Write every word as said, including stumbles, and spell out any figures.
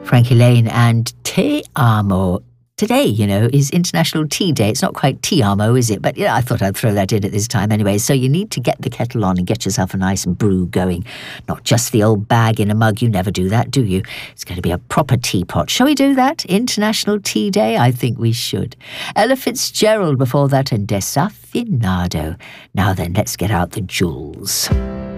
Frankie Lane and Te Amo. Today, you know, is International Tea Day. It's not quite Te Amo, is it? But yeah, I thought I'd throw that in at this time anyway. So you need to get the kettle on and get yourself a nice brew going. Not just the old bag in a mug. You never do that, do you? It's going to be a proper teapot. Shall we do that? International Tea Day? I think we should. Ella Fitzgerald before that and Desafinado. Now then, let's get out the jewels.